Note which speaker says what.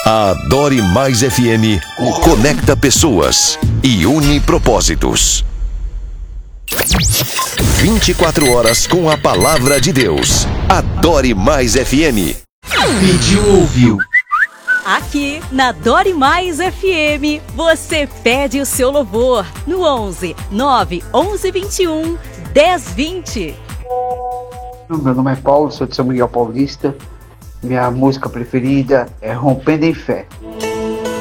Speaker 1: A Adore Mais FM conecta pessoas e une propósitos. 24 horas com a palavra de Deus. Adore Mais FM.
Speaker 2: Pediu, ouviu.
Speaker 3: Aqui na Adore Mais FM, você pede o seu louvor no 11 9 11 21 10 20.
Speaker 4: Meu nome é Paulo, sou de São Miguel Paulista. Minha música preferida é Rompendo em Fé.